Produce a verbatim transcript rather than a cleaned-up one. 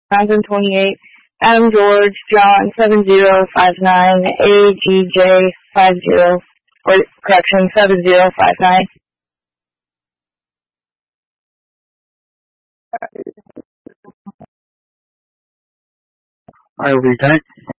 Johnson twenty-eight, Adam George, John seven zero five nine, A G J five zero, or correction seven zero five nine. I will read that.